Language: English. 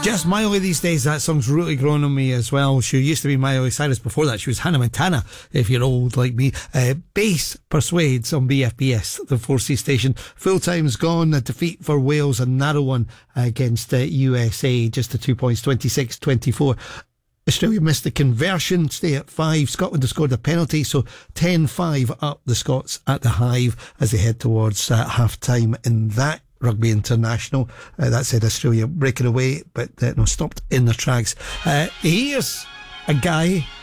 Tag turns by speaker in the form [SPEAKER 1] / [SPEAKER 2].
[SPEAKER 1] Just Miley these days, that song's really grown on me as well. She used to be Miley Cyrus. Before that, she was Hannah Montana, if you're old like me. Bass Persuades on BFBS, the 4C station. Full time's gone. A defeat for Wales, a narrow one against USA. Just the 2 points, 26-24. Australia missed the conversion, stay at 5. Scotland have scored a penalty, so 10-5 up the Scots at the Hive as they head towards half-time in that Rugby International. That said, Australia breaking away, but stopped in their tracks. Here's a guy